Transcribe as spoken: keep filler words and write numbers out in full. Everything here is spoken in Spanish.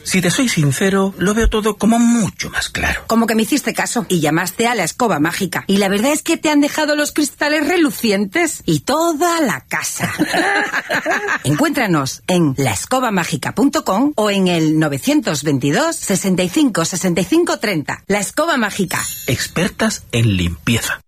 Si te soy sincero, lo veo todo como mucho más claro. Como que me hiciste caso y llamaste a la escoba mágica. Y la verdad es que te han dejado los cristales relucientes y toda la casa. Encuéntranos en la escoba mágica punto com o en el nueve dos dos, sesenta y cinco, sesenta y cinco, treinta. La Escoba Mágica. Expertas en limpieza.